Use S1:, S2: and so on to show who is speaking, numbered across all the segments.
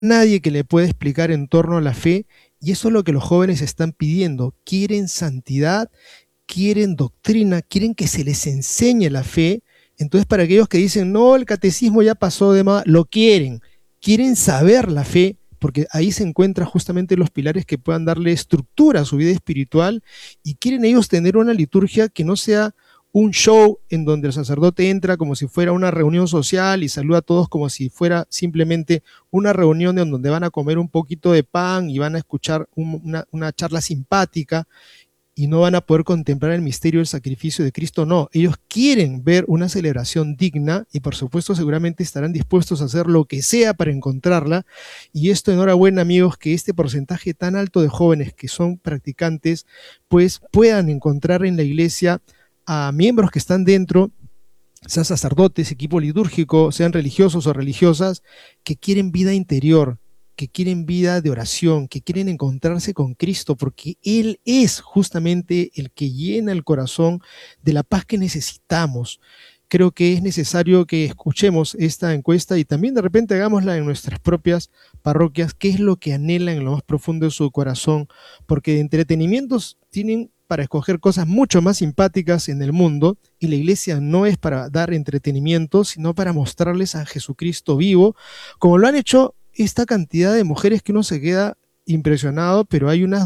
S1: nadie que le pueda explicar en torno a la fe, y eso es lo que los jóvenes están pidiendo. Quieren santidad, quieren doctrina, quieren que se les enseñe la fe. Entonces, para aquellos que dicen, no, el catecismo ya pasó de moda, lo quieren saber la fe, porque ahí se encuentran justamente los pilares que puedan darle estructura a su vida espiritual, y quieren ellos tener una liturgia que no sea un show en donde el sacerdote entra como si fuera una reunión social y saluda a todos como si fuera simplemente una reunión en donde van a comer un poquito de pan y van a escuchar una charla simpática y no van a poder contemplar el misterio del sacrificio de Cristo. No, ellos quieren ver una celebración digna y por supuesto seguramente estarán dispuestos a hacer lo que sea para encontrarla. Y esto, enhorabuena amigos, que este porcentaje tan alto de jóvenes que son practicantes pues puedan encontrar en la iglesia a miembros que están dentro, sean sacerdotes, equipo litúrgico, sean religiosos o religiosas, que quieren vida interior, que quieren vida de oración, que quieren encontrarse con Cristo, porque Él es justamente el que llena el corazón de la paz que necesitamos. Creo que es necesario que escuchemos esta encuesta y también de repente hagámosla en nuestras propias parroquias, qué es lo que anhelan en lo más profundo de su corazón, porque de entretenimientos tienen para escoger cosas mucho más simpáticas en el mundo, y la iglesia no es para dar entretenimiento, sino para mostrarles a Jesucristo vivo, como lo han hecho esta cantidad de mujeres que uno se queda impresionado, pero hay unas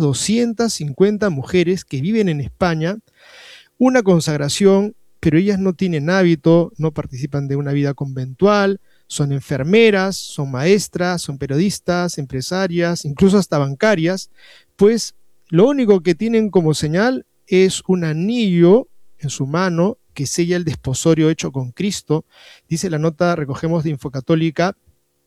S1: 250 mujeres que viven en España, una consagración, pero ellas no tienen hábito, no participan de una vida conventual, son enfermeras, son maestras, son periodistas, empresarias, incluso hasta bancarias, pues lo único que tienen como señal es un anillo en su mano que sella el desposorio hecho con Cristo. Dice la nota, recogemos de Infocatólica,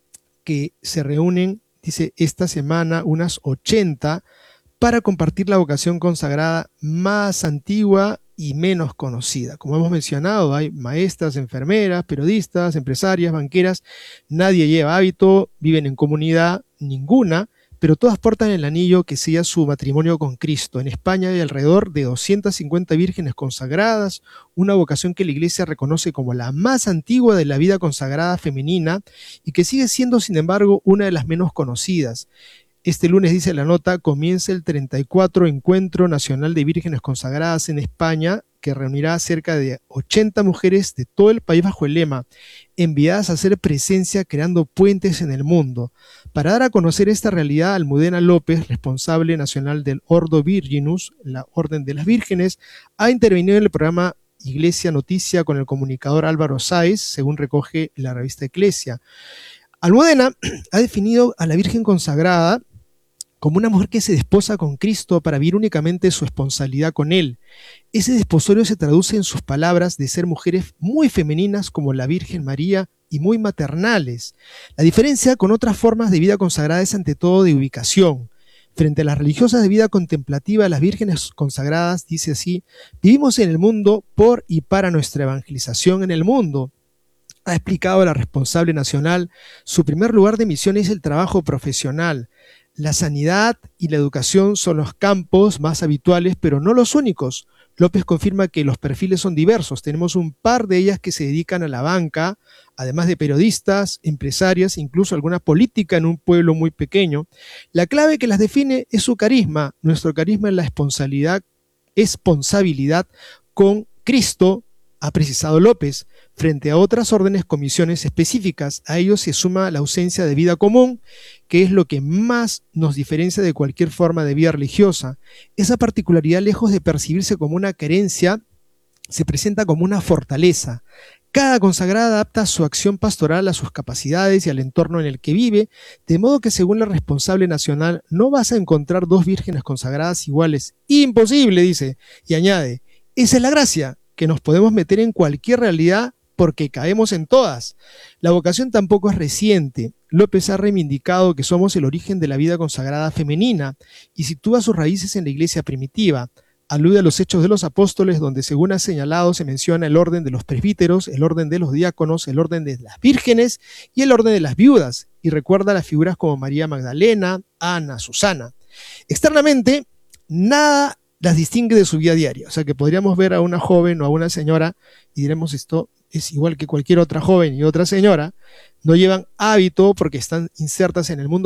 S1: que se reúnen, dice, esta semana unas 80 para compartir la vocación consagrada más antigua y menos conocida. Como hemos mencionado, hay maestras, enfermeras, periodistas, empresarias, banqueras, nadie lleva hábito, viven en comunidad ninguna, pero todas portan el anillo que sella su matrimonio con Cristo. En España hay alrededor de 250 vírgenes consagradas, una vocación que la Iglesia reconoce como la más antigua de la vida consagrada femenina y que sigue siendo, sin embargo, una de las menos conocidas. Este lunes, dice la nota, comienza el 34 Encuentro Nacional de Vírgenes Consagradas en España, que reunirá a cerca de 80 mujeres de todo el país bajo el lema enviadas a hacer presencia creando puentes en el mundo. Para dar a conocer esta realidad, Almudena López, responsable nacional del Ordo Virginus, la Orden de las Vírgenes, ha intervenido en el programa Iglesia Noticia con el comunicador Álvaro Sáez, según recoge la revista Eclesia. Almudena ha definido a la Virgen consagrada como una mujer que se desposa con Cristo para vivir únicamente su responsabilidad con Él. Ese desposorio se traduce en sus palabras de ser mujeres muy femeninas como la Virgen María y muy maternales. La diferencia con otras formas de vida consagrada es ante todo de ubicación. Frente a las religiosas de vida contemplativa, las vírgenes consagradas, dice así, vivimos en el mundo por y para nuestra evangelización en el mundo. Ha explicado la responsable nacional, su primer lugar de misión es el trabajo profesional. La sanidad y la educación son los campos más habituales, pero no los únicos. López confirma que los perfiles son diversos. Tenemos un par de ellas que se dedican a la banca, además de periodistas, empresarias, incluso alguna política en un pueblo muy pequeño. La clave que las define es su carisma. Nuestro carisma es la esponsabilidad con Cristo, ha precisado López, frente a otras órdenes, comisiones específicas. A ello se suma la ausencia de vida común, que es lo que más nos diferencia de cualquier forma de vida religiosa. Esa particularidad, lejos de percibirse como una carencia, se presenta como una fortaleza. Cada consagrada adapta su acción pastoral a sus capacidades y al entorno en el que vive, de modo que, según la responsable nacional, no vas a encontrar dos vírgenes consagradas iguales. Imposible, dice, y añade, esa es la gracia, que nos podemos meter en cualquier realidad porque caemos en todas. La vocación tampoco es reciente. López ha reivindicado que somos el origen de la vida consagrada femenina y sitúa sus raíces en la iglesia primitiva. Alude a los Hechos de los Apóstoles, donde, según ha señalado, se menciona el orden de los presbíteros, el orden de los diáconos, el orden de las vírgenes y el orden de las viudas, y recuerda las figuras como María Magdalena, Ana, Susana. Externamente, nada las distingue de su vida diaria. O sea que podríamos ver a una joven o a una señora y diremos esto es igual que cualquier otra joven y otra señora, no llevan hábito porque están insertas en el mundo